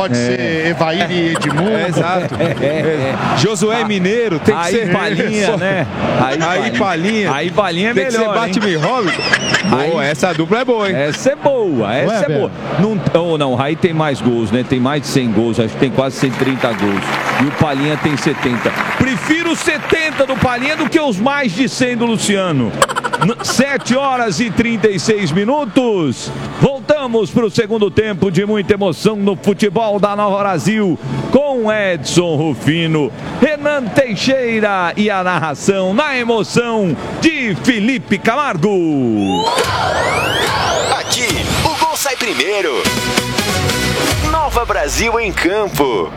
Pode ser Evair e Edmundo. Exato. Josué Mineiro, tem que ser Palinha, né? Aí Palinha é melhor. Tem que ser Batman Robinson. Boa, essa dupla é boa, hein? Essa é boa, essa é boa. Não, Raí tem mais gols, né? Tem mais de 100 gols, acho que tem quase 130 gols. E o Palinha tem 70. Prefiro 70 do Palinha do que os mais de 100 do Luciano. 7 horas e 36 minutos. Voltamos para o segundo tempo de muita emoção no futebol da Nova Brasil com Edson Rufino, Renan Teixeira e a narração na emoção de Felipe Camargo. Aqui, o gol sai primeiro. Nova Brasil em campo.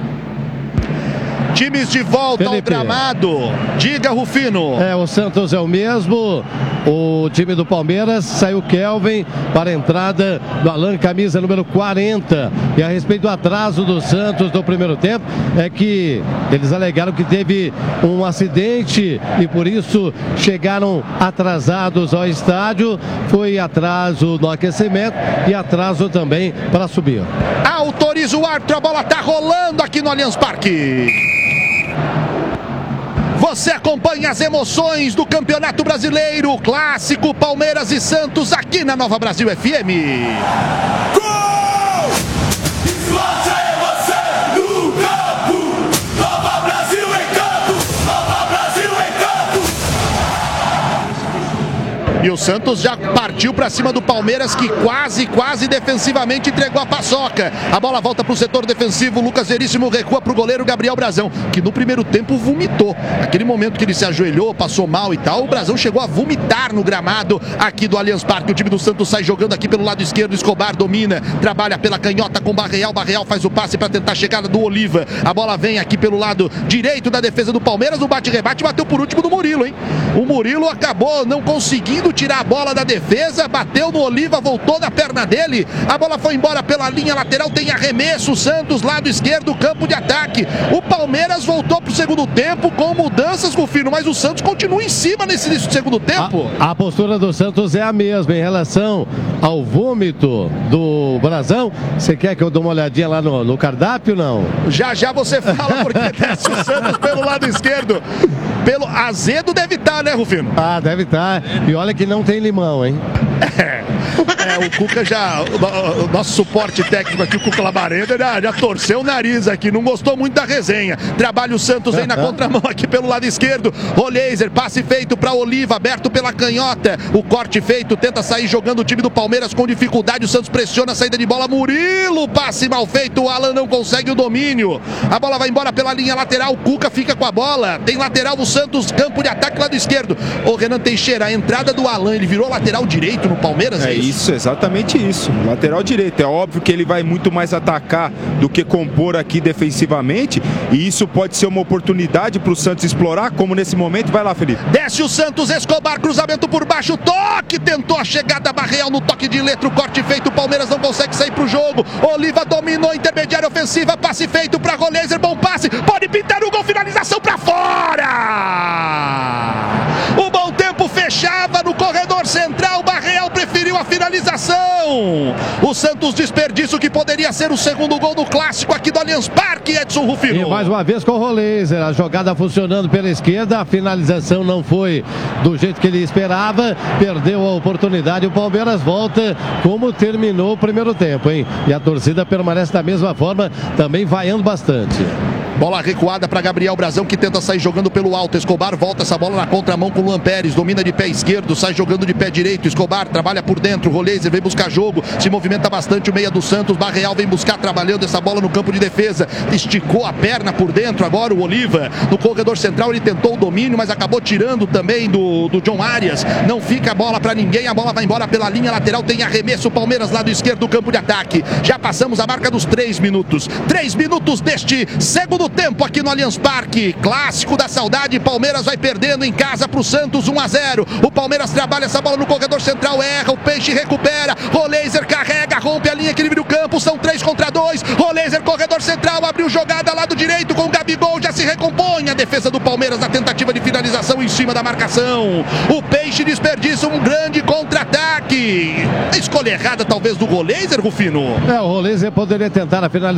Times de volta Felipe. ao gramado. Diga, Rufino. O Santos é o mesmo. O time do Palmeiras saiu Kelvin para a entrada do Alan, camisa número 40. E a respeito do atraso do Santos no primeiro tempo, é que eles alegaram que teve um acidente e por isso chegaram atrasados ao estádio. Foi atraso no aquecimento e atraso também para subir. Autoriza o árbitro, a bola está rolando aqui no Allianz Parque. Você acompanha as emoções do Campeonato Brasileiro, clássico Palmeiras e Santos aqui na Nova Brasil FM. Gol! Explode a emoção no campo! Nova Brasil em campo! Nova Brasil em campo! E o Santos já partiu para cima do Palmeiras, que quase defensivamente entregou a paçoca. A bola volta para o setor defensivo, Lucas Veríssimo recua para o goleiro Gabriel Brazão, que no primeiro tempo vomitou. Aquele momento que ele se ajoelhou, passou mal e tal, o Brazão chegou a vomitar no gramado aqui do Allianz Parque. O time do Santos sai jogando aqui pelo lado esquerdo, Escobar domina, trabalha pela canhota com Barreal, Barreal faz o passe para tentar a chegada do Oliva. A bola vem aqui pelo lado direito da defesa do Palmeiras, o bate-rebate bateu por último do Murilo, hein? O Murilo acabou não conseguindo tirar a bola da defesa, bateu no Oliva, voltou na perna dele, a bola foi embora pela linha lateral, tem arremesso, o Santos, lado esquerdo, campo de ataque. O Palmeiras voltou pro segundo tempo com mudanças, Rufino, mas o Santos continua em cima nesse início do segundo tempo. A postura do Santos é a mesma em relação ao vômito do Brazão. Você quer que eu dê uma olhadinha lá no cardápio, não? Já você fala, porque desce o Santos pelo lado esquerdo. Pelo azedo deve estar, né, Rufino? Ah, deve estar. E olha que não tem limão, hein? O Cuca já, o nosso suporte técnico aqui, o Cuca Labareda, já torceu o nariz aqui, não gostou muito da resenha. Trabalha o Santos aí na contramão aqui pelo lado esquerdo. Roleiser, passe feito para Oliva, aberto pela canhota. O corte feito, tenta sair jogando o time do Palmeiras com dificuldade. O Santos pressiona a saída de bola. Murilo, passe mal feito. O Alan não consegue o domínio. A bola vai embora pela linha lateral. O Cuca fica com a bola. Tem lateral o Santos, campo de ataque lado esquerdo. O Renan Teixeira, a entrada do Alan, ele virou lateral direito no Palmeiras? É isso, exatamente isso. Lateral direito. É óbvio que ele vai muito mais atacar do que compor aqui defensivamente. E isso pode ser uma oportunidade para o Santos explorar, como nesse momento. Vai lá, Felipe. Desce o Santos, Escobar, cruzamento por baixo, toque, tentou a chegada, Barreal no toque de letra, o corte feito, o Palmeiras não consegue sair pro jogo. Oliva dominou, intermediária ofensiva, passe feito para Roleiser, bom passe, pode pintar o gol, finalização para fora! O bom tempo fechava no corredor central, Barreal preferiu a finalização. O Santos desperdiça o que poderia ser o segundo gol do clássico aqui do Allianz Parque, Edson Rufino. E mais uma vez com o Roleiser, a jogada funcionando pela esquerda, a finalização não foi do jeito que ele esperava, perdeu a oportunidade. O Palmeiras volta como terminou o primeiro tempo, hein? E a torcida permanece da mesma forma, também vaiando bastante. Bola recuada para Gabriel Brazão, que tenta sair jogando pelo alto. Escobar volta essa bola na contramão com o Luan Pérez, domina de pé esquerdo, sai jogando de pé direito. Escobar trabalha por dentro, Roleiser vem buscar jogo, se movimenta bastante o meia do Santos. Barreal vem buscar, trabalhando essa bola no campo de defesa, esticou a perna por dentro. Agora o Oliva no corredor central, ele tentou o domínio, mas acabou tirando também do John Arias. Não fica a bola para ninguém, a bola vai embora pela linha lateral, tem arremesso, Palmeiras lado esquerdo do campo de ataque. Já passamos a marca dos 3 minutos. 3 minutos deste segundo tempo aqui no Allianz Parque, clássico da saudade. Palmeiras vai perdendo em casa pro Santos 1-0. O Palmeiras trabalha essa bola no corredor central, erra, o Peixe recupera, Roleiser carrega, rompe a linha, equilíbrio do campo, são 3 contra 2. Roleiser, corredor central, abriu jogada lado direito com o Gabigol, já se recompõe a defesa do Palmeiras na tentativa de finalização em cima da marcação. O Peixe desperdiça um grande contra-ataque. A escolha errada talvez do Roleiser, Rufino. O Roleiser poderia tentar a finalização